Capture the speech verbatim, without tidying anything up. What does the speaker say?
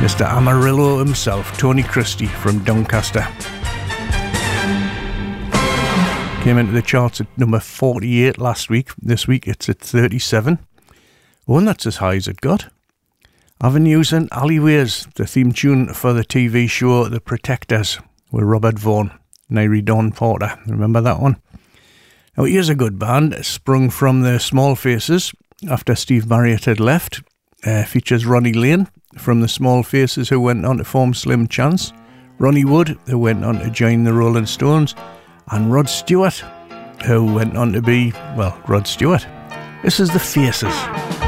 Mister Amarillo himself, Tony Christie from Doncaster. Came into the charts at number forty-eight last week. This week it's at thirty-seven. Oh, and that's as high as it got. Avenues and Alleyways, the theme tune for the T V show The Protectors with Robert Vaughan, Nairi Dawn Porter. Remember that one? Now, here's a good band, sprung from the Small Faces after Steve Marriott had left. Uh, features Ronnie Lane from the Small Faces, who went on to form Slim Chance, Ronnie Wood, who went on to join the Rolling Stones, and Rod Stewart, who went on to be, well, Rod Stewart. This is The Faces.